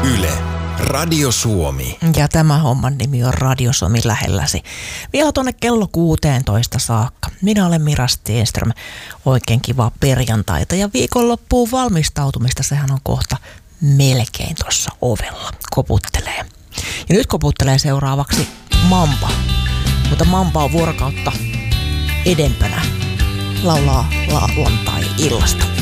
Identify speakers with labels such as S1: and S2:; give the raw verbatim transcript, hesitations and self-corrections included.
S1: Yle, Radio Suomi.
S2: Ja tämä homman nimi on Radio Suomi lähelläsi. Vielä tuonne kello kuusitoista saakka. Minä olen Mira Stenström. Oikein kivaa perjantaita ja viikonloppuun valmistautumista. Sehän on kohta melkein tuossa ovella. Koputtelee. Ja nyt koputtelee seuraavaksi Mampa. Mutta Mampa on vuorokautta edempänä. Laulaa lauantai-illasta.